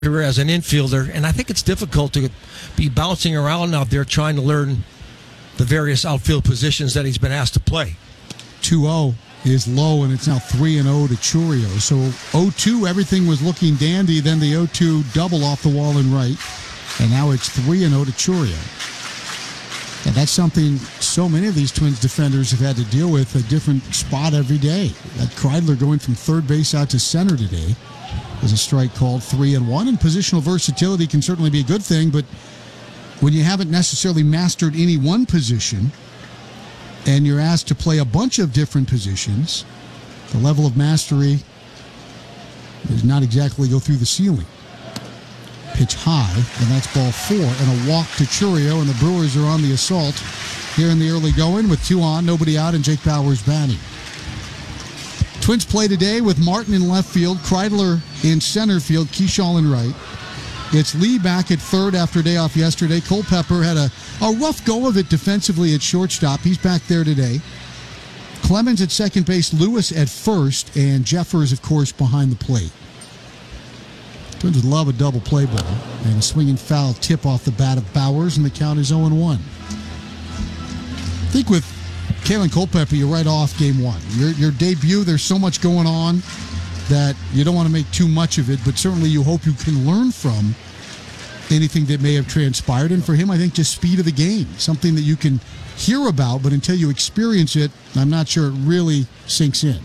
as an infielder, and I think it's difficult to be bouncing around out there trying to learn the various outfield positions that he's been asked to play. 2-0 is low, and it's now 3-0 to Chourio. So 0-2, everything was looking dandy. Then the 0-2 double off the wall and right, and now it's 3-0 to Chourio. And that's something so many of these Twins defenders have had to deal with, a different spot every day. That Kreidler going from third base out to center today was a strike called, 3-1. And positional versatility can certainly be a good thing, but when you haven't necessarily mastered any one position and you're asked to play a bunch of different positions, the level of mastery does not exactly go through the ceiling. Pitch high, and that's ball 4, and a walk to Chourio, and the Brewers are on the assault here in the early going with 2 on, nobody out, and Jake Bauers batting. Twins play today with Martin in left field, Kreidler in center field, Keyshaw in right. It's Lee back at third after a day off yesterday. Culpepper had a rough go of it defensively at shortstop. He's back there today. Clemens at second base, Lewis at first, and Jeffers, of course, behind the plate. Twins would love a double play ball, and a swinging foul tip off the bat of Bauers, and the count is 0-1. I think with Kalen Culpepper, you're right off game one. Your debut, there's so much going on that you don't want to make too much of it, but certainly you hope you can learn from anything that may have transpired. And for him, I think just speed of the game, something that you can hear about, but until you experience it, I'm not sure it really sinks in.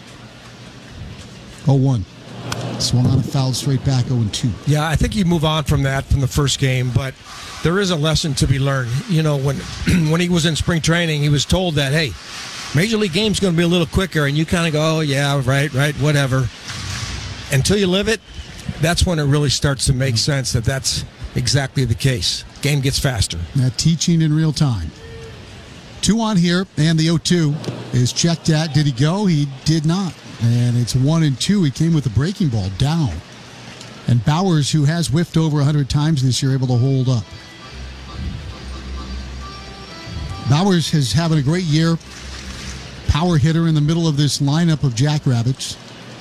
0-1. Swung on and fouled straight back, 0-2. Yeah, I think you move on from that from the first game, but there is a lesson to be learned. You know, when he was in spring training, he was told that, hey, Major League game's going to be a little quicker, and you kind of go, oh, yeah, right, whatever. Until you live it, that's when it really starts to make sense that that's exactly the case. Game gets faster. That teaching in real time. 2 on here, and the 0-2 is checked at. Did he go? He did not. And it's 1-2. He came with a breaking ball down. And Bauers, who has whiffed over 100 times this year, able to hold up. Bauers is having a great year. Power hitter in the middle of this lineup of Jackrabbits.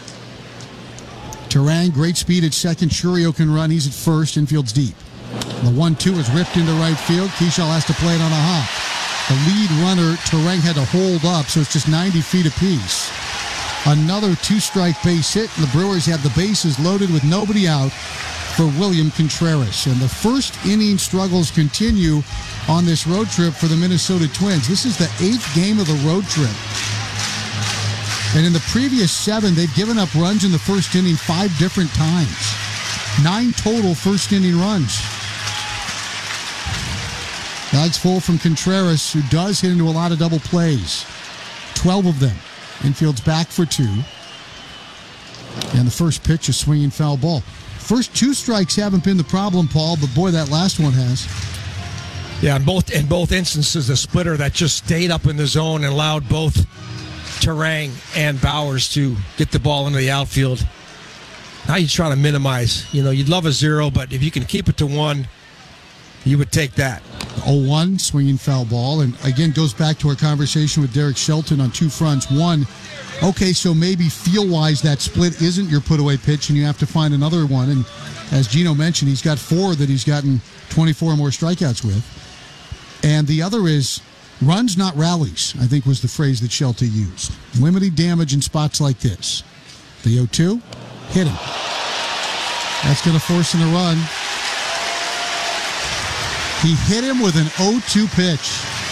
Turang, great speed at second. Chourio can run. He's at first. Infield's deep. The 1-2 is ripped into right field. Keyshaw has to play it on a hop. The lead runner, Turang, had to hold up, so it's just 90 feet apiece. Another 2-strike base hit, and the Brewers have the bases loaded with nobody out for William Contreras. And the first inning struggles continue on this road trip for the Minnesota Twins. This is the 8th game of the road trip. And in the previous 7, they've given up runs in the first inning 5 different times. 9 total first inning runs. Bags full from Contreras, who does hit into a lot of double plays. 12 of them. Infield's back for 2. And the first pitch, a swinging foul ball. First 2 strikes haven't been the problem, Paul, but boy, that last one has. Yeah, in both instances, the splitter that just stayed up in the zone and allowed both Turang and Bauers to get the ball into the outfield. Now you try to minimize. You know, you'd love a 0, but if you can keep it to 1, you would take that. 0-1, swinging foul ball. And again, goes back to our conversation with Derek Shelton on 2 fronts. One, okay, so maybe feel-wise that split isn't your put-away pitch, and you have to find another one. And as Gino mentioned, he's got 4 that he's gotten 24 or more strikeouts with. And the other is runs, not rallies, I think was the phrase that Shelton used. Limiting damage in spots like this. The 0-2, hit him. That's going to force him to run. He hit him with an 0-2 pitch.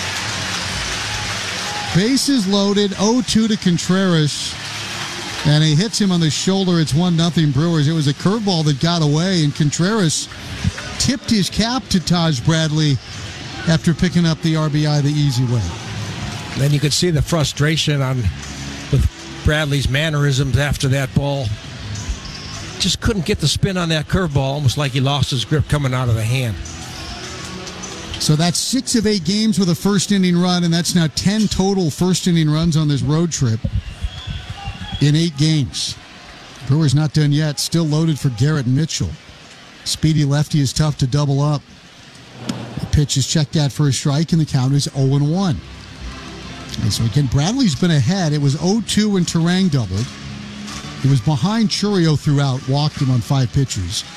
Bases loaded, 0-2 to Contreras. And he hits him on the shoulder. It's 1-0 Brewers. It was a curveball that got away, and Contreras tipped his cap to Taj Bradley after picking up the RBI the easy way. Then you could see the frustration with Bradley's mannerisms after that ball. Just couldn't get the spin on that curveball, almost like he lost his grip coming out of the hand. So that's 6 of 8 games with a first inning run, and that's now 10 total first inning runs on this road trip in 8 games. Brewers not done yet. Still loaded for Garrett Mitchell. Speedy lefty is tough to double up. The pitch is checked out for a strike, and the count is 0-1. And so again, Bradley's been ahead. It was 0-2 when Turang doubled. He was behind Chourio throughout, walked him on 5 pitches.